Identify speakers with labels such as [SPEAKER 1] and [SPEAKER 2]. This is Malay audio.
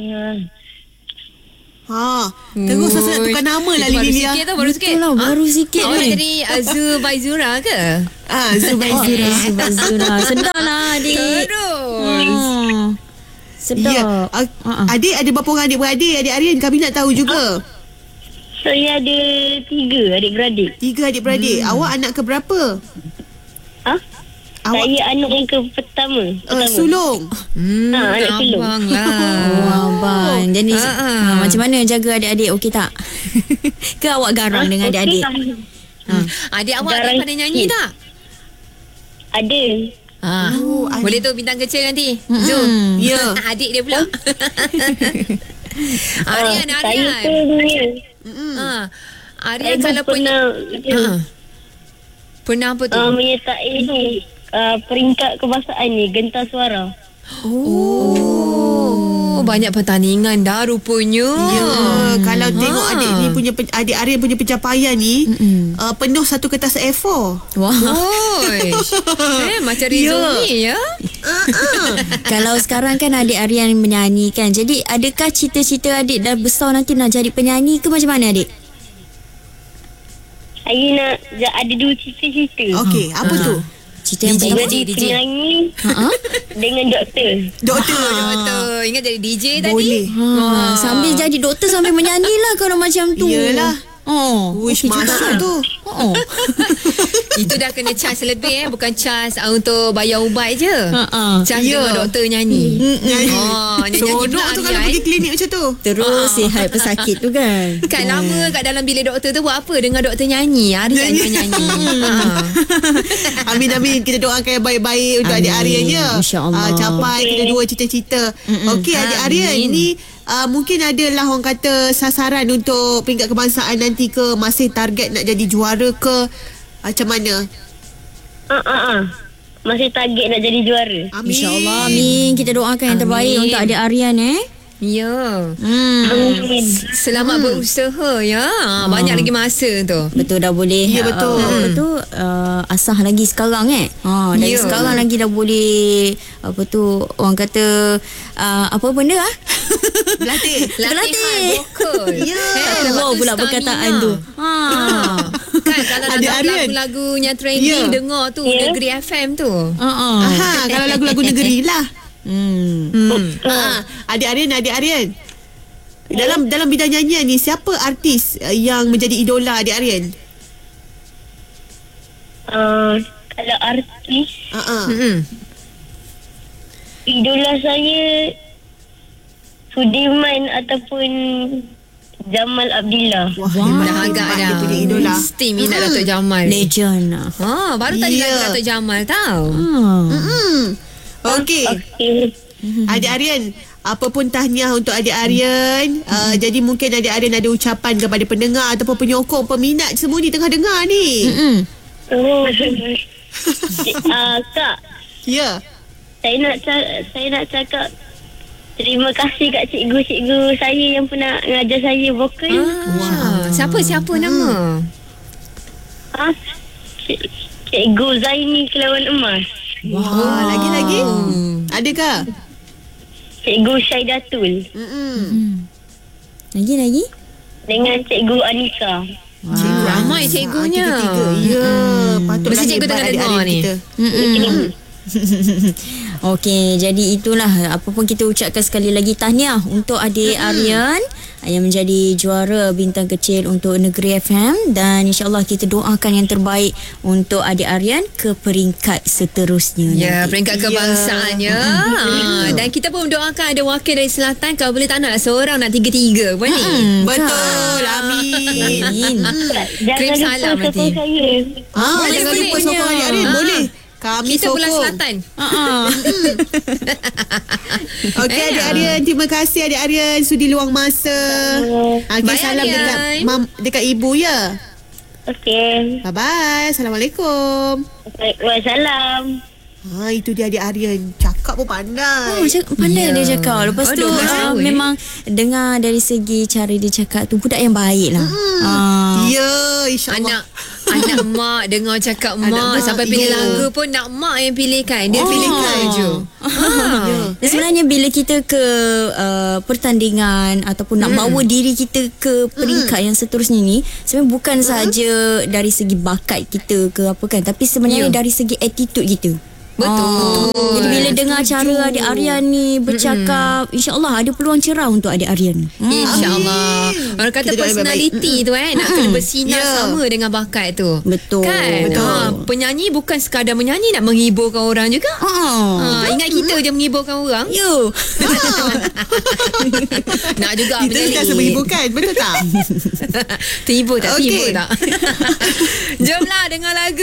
[SPEAKER 1] Terus rasa nak tukar nama lah
[SPEAKER 2] baru
[SPEAKER 1] Lilia.
[SPEAKER 2] sikit tau, baru sikit.
[SPEAKER 3] Itulah, baru sikit
[SPEAKER 2] Awak
[SPEAKER 3] ni.
[SPEAKER 2] nak jadi Zubaizura ke?
[SPEAKER 1] Zubaizura.
[SPEAKER 3] Subazura. Sedar lah adik.
[SPEAKER 2] Terus.
[SPEAKER 3] Sedar.
[SPEAKER 1] Ya. Adik ada berapa orang adik-beradik? Adik Aryan kami nak tahu juga.
[SPEAKER 4] Saya ada 3 adik-beradik.
[SPEAKER 1] 3 adik-beradik. Awak anak ke berapa? Awak
[SPEAKER 4] Saya anak yang ke pertama.
[SPEAKER 1] sulung.
[SPEAKER 4] Anak sulung.
[SPEAKER 2] Abang lah.
[SPEAKER 3] Abang. Jadi macam mana jaga adik-adik, okey tak? Ke awak garang dengan adik-adik?
[SPEAKER 2] Adik awak ada
[SPEAKER 4] Garang
[SPEAKER 2] pada nyanyi
[SPEAKER 4] sikit.
[SPEAKER 2] tak?
[SPEAKER 4] Ada.
[SPEAKER 2] Boleh tu bintang kecil nanti. Zul.
[SPEAKER 1] Ya.
[SPEAKER 2] Adik dia pula. Aryan.
[SPEAKER 4] Saya tu
[SPEAKER 2] Aryan
[SPEAKER 4] saya
[SPEAKER 2] kalau punya pernah apa tu?
[SPEAKER 4] menyertai ni peringkat kebangsaan ni, gentar suara.
[SPEAKER 2] Banyak pertandingan dah rupanya.
[SPEAKER 1] Ya, kalau tengok adik ni punya adik Aryan punya pencapaian ni penuh satu kertas A4.
[SPEAKER 3] Wah.
[SPEAKER 2] Macam resume ya.
[SPEAKER 3] Kalau sekarang kan adik Aryan menyanyi kan. Jadi adakah cita-cita adik dah besar nanti nak jadi penyanyi ke macam mana adik?
[SPEAKER 4] Saya nak ada 2 cita-cita.
[SPEAKER 1] Okey, apa tu?
[SPEAKER 3] Cita yang
[SPEAKER 2] DJ.
[SPEAKER 3] pertama.
[SPEAKER 4] Jadi penyanyi dengan doktor.
[SPEAKER 1] Doktor.
[SPEAKER 2] Betul. Ingat jadi DJ tadi?
[SPEAKER 1] Boleh.
[SPEAKER 3] Sambil jadi doktor sambil menyanyi lah kalau macam tu.
[SPEAKER 1] Yelah.
[SPEAKER 3] okey
[SPEAKER 1] Wish
[SPEAKER 3] juga.
[SPEAKER 1] masuk tu.
[SPEAKER 2] Itu dah kena charge lebih bukan charge untuk bayar ubat je. Charge
[SPEAKER 1] Ya.
[SPEAKER 2] dengan doktor nyanyi.
[SPEAKER 1] Nyanyi.
[SPEAKER 2] Nyanyi
[SPEAKER 1] Seronok tu kalau pergi klinik macam tu.
[SPEAKER 3] Terus sihat pesakit tu kan.
[SPEAKER 2] Kan lama kat dalam bilik doktor tu buat apa? Dengar doktor nyanyi. Aryan nyanyi.
[SPEAKER 1] Amin kita doakan yang baik-baik untuk
[SPEAKER 3] Amin.
[SPEAKER 1] adik Aryan ya.
[SPEAKER 3] InsyaAllah.
[SPEAKER 1] Capai kita 2 cita-cita. Okey adik Aryan ni mungkin adalah orang kata sasaran untuk peringkat kebangsaan nanti ke, masih target nak jadi juara ke, macam mana?
[SPEAKER 4] Masih target nak jadi juara.
[SPEAKER 1] Amin.
[SPEAKER 3] InsyaAllah. Amin. Kita doakan yang terbaik
[SPEAKER 2] Amin.
[SPEAKER 3] untuk adik Aryan
[SPEAKER 2] Ya.
[SPEAKER 4] Amin.
[SPEAKER 2] Selamat berusaha ya. Banyak lagi masa tu.
[SPEAKER 3] Betul, dah boleh.
[SPEAKER 1] Ya, betul.
[SPEAKER 3] Betul. Asah lagi sekarang dari
[SPEAKER 2] Ya.
[SPEAKER 3] sekarang lagi dah boleh apa tu orang kata apa benda
[SPEAKER 1] Berlatih.
[SPEAKER 2] Latihan vokal.
[SPEAKER 1] Ya.
[SPEAKER 3] Wow pula perkataan tu.
[SPEAKER 2] Kan kalau
[SPEAKER 1] Adik
[SPEAKER 2] nak
[SPEAKER 1] Aryan.
[SPEAKER 2] lagu-lagunya trending
[SPEAKER 1] Ya.
[SPEAKER 2] dengar tu
[SPEAKER 4] Ya.
[SPEAKER 2] Negeri FM tu.
[SPEAKER 1] Kalau lagu-lagu negeri lah. Adik Aryan. Dalam bidang nyanyian ni siapa artis yang menjadi idola adik Aryan?
[SPEAKER 4] Kalau artis,
[SPEAKER 2] Hmm.
[SPEAKER 4] idola saya Sudirman ataupun Jamal Abdillah.
[SPEAKER 1] Wah,
[SPEAKER 2] Dah agak
[SPEAKER 1] dia
[SPEAKER 2] dah.
[SPEAKER 1] punya idola.
[SPEAKER 2] Mesti minat Datuk Jamal.
[SPEAKER 3] Legend.
[SPEAKER 2] Baru tadi
[SPEAKER 1] Ya.
[SPEAKER 2] lagu Datuk Jamal tau.
[SPEAKER 1] Okey.
[SPEAKER 4] Okay.
[SPEAKER 1] Adik Aryan, apa pun tahniah untuk adik Aryan. Jadi mungkin adik Aryan ada ucapan kepada pendengar ataupun penyokong, peminat semua ni tengah dengar ni.
[SPEAKER 4] Kak,
[SPEAKER 1] Ya.
[SPEAKER 4] saya nak cakap terima kasih kat cikgu-cikgu saya yang pernah ngajar saya vokal.
[SPEAKER 2] Siapa nama?
[SPEAKER 4] Cikgu Zaini Kelawan Emas,
[SPEAKER 1] Wah, lagi-lagi? Adakah?
[SPEAKER 4] Cikgu Syaidatul,
[SPEAKER 3] Lagi?
[SPEAKER 4] dengan Cikgu Anika.
[SPEAKER 1] Cikgu
[SPEAKER 2] ramai cikgunya.
[SPEAKER 1] Tiga-tiga. Ya, patutlah
[SPEAKER 2] Mesti cikgu
[SPEAKER 1] hebat
[SPEAKER 2] tengah
[SPEAKER 1] adik
[SPEAKER 2] dengar
[SPEAKER 1] Aryan
[SPEAKER 2] ni.
[SPEAKER 1] kita.
[SPEAKER 3] Okey, jadi itulah apa pun kita ucapkan sekali lagi tahniah untuk adik Aryan yang menjadi juara bintang kecil untuk Negeri FM, dan insyaAllah kita doakan yang terbaik untuk adik Aryan ke peringkat seterusnya.
[SPEAKER 2] Ya,
[SPEAKER 3] nanti.
[SPEAKER 2] peringkat kebangsaan ya. Dan kita pun mendoakan ada wakil dari selatan. Kalau boleh tak nak seorang, nak 3-3 pun ni.
[SPEAKER 1] Betul. Amin.
[SPEAKER 2] Krim
[SPEAKER 4] Jangan
[SPEAKER 2] salam
[SPEAKER 4] lupa
[SPEAKER 2] nanti.
[SPEAKER 4] sokong saya.
[SPEAKER 2] Boleh,
[SPEAKER 1] Jangan lupa
[SPEAKER 2] boleh.
[SPEAKER 1] sokong adik Aryan.
[SPEAKER 2] Ha.
[SPEAKER 1] Boleh. Kami
[SPEAKER 2] Kita
[SPEAKER 1] sokong.
[SPEAKER 2] pulang selatan.
[SPEAKER 1] Okey adik Aryan, terima kasih adik Aryan sudi luang masa. Okey,
[SPEAKER 2] Bye,
[SPEAKER 1] salam
[SPEAKER 2] Aryan.
[SPEAKER 1] dekat ibu ya.
[SPEAKER 4] Okey.
[SPEAKER 1] Bye bye. Assalamualaikum.
[SPEAKER 4] Waalaikumsalam.
[SPEAKER 1] Itu dia adik Aryan. Cakap pun pandai.
[SPEAKER 3] Pandai dia cakap. Lepas tu
[SPEAKER 2] 12 tahun,
[SPEAKER 3] memang dengar dari segi cara dia cakap tu budak yang baik lah.
[SPEAKER 1] Ya, insya-Allah.
[SPEAKER 2] Anak Anak mak dengar cakap mak sampai pilih lagu pun nak mak yang pilihkan. Dia pilihkan je.
[SPEAKER 3] Dan sebenarnya bila kita ke pertandingan ataupun nak bawa diri kita ke peringkat yang seterusnya ni, sebenarnya bukan sahaja dari segi bakat kita ke apa kan, tapi sebenarnya dari segi attitude kita.
[SPEAKER 2] Betul.
[SPEAKER 3] Jadi bila dengar cara adik Aryan ni bercakap, insya-Allah ada peluang cerah untuk adik Aryan.
[SPEAKER 2] InsyaAllah. Orang kata
[SPEAKER 1] Kita doain
[SPEAKER 2] personality tu nak kena bersinar sama dengan bakat tu.
[SPEAKER 3] Betul.
[SPEAKER 2] Kan?
[SPEAKER 3] Betul.
[SPEAKER 2] Penyanyi bukan sekadar menyanyi, nak menghiburkan orang juga. Ingat kita je menghiburkan orang.
[SPEAKER 3] Yo.
[SPEAKER 2] Nak juga
[SPEAKER 1] Kita sentiasa menghiburkan. Betul tak?
[SPEAKER 2] Terhibur tak?
[SPEAKER 1] Okey.
[SPEAKER 2] Terhibur tak? Jomlah dengar lagu